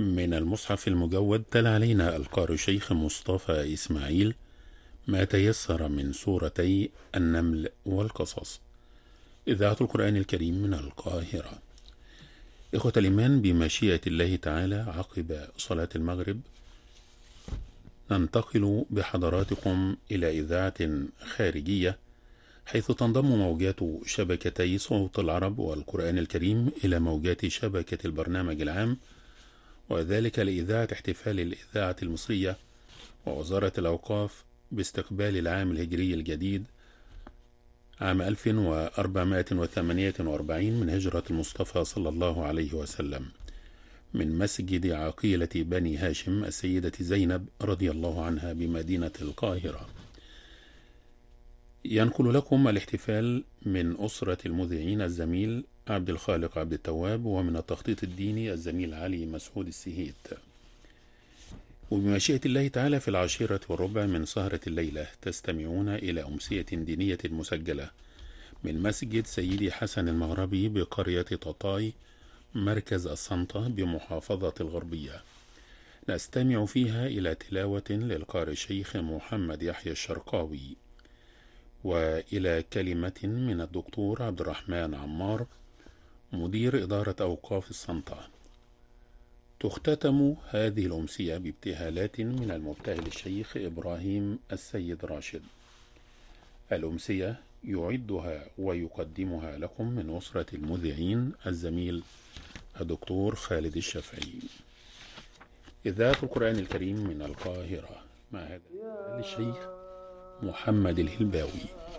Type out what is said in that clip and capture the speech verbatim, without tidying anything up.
من المصحف المجود تلا علينا القارئ الشيخ مصطفى إسماعيل ما تيسر من سورتي النمل والقصص. إذاعة القرآن الكريم من القاهرة. إخوة الإيمان، بمشيئة الله تعالى عقب صلاة المغرب ننتقل بحضراتكم إلى إذاعة خارجية، حيث تنضم موجات شبكتي صوت العرب والقرآن الكريم إلى موجات شبكة البرنامج العام، وذلك لإذاعة احتفال الإذاعة المصرية ووزارة الأوقاف باستقبال العام الهجري الجديد عام ألف وأربعمائة وثمانية وأربعين من هجرة المصطفى صلى الله عليه وسلم، من مسجد عقيلة بني هاشم السيدة زينب رضي الله عنها بمدينة القاهرة. ينقل لكم الاحتفال من أسرة المذيعين الزميل عبد الخالق عبد التواب، ومن التخطيط الديني الزميل علي مسعود السهيت. وبمشيئة الله تعالى في العاشرة والربع من سهرة الليلة تستمعون إلى أمسية دينية مسجلة من مسجد سيدي حسن المغربي بقرية تطاي مركز السنطة بمحافظة الغربية. نستمع فيها إلى تلاوة للقارئ الشيخ محمد يحيى الشرقاوي، وإلى كلمة من الدكتور عبد الرحمن عمار مدير إدارة أوقاف السنطة. تختتم هذه الأمسية بابتهالات من المبتهل الشيخ إبراهيم السيد راشد. الأمسية يعدها ويقدمها لكم من أسرة المذيعين الزميل الدكتور خالد الشافعي. إذاعة القرآن الكريم من القاهرة، مع هذا الشيخ محمد الهلباوي.